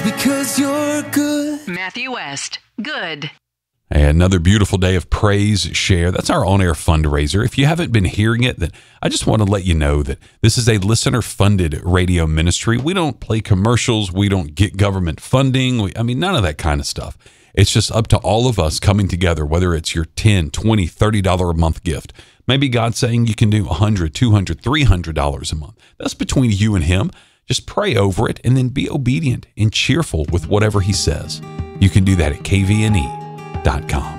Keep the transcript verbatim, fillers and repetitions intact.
because you're good. Matthew West, good. Another beautiful day of praise share. That's our on-air fundraiser. If you haven't been hearing it, then I just want to let you know that this is a listener-funded radio ministry. We don't play commercials. We don't get government funding. We, I mean, none of that kind of stuff. It's just up to all of us coming together, whether it's your ten dollars, twenty dollars, thirty dollars a month gift. Maybe God's saying you can do one hundred dollars, two hundred dollars, three hundred dollars a month. That's between you and him. Just pray over it and then be obedient and cheerful with whatever he says. You can do that at K V N E dot com.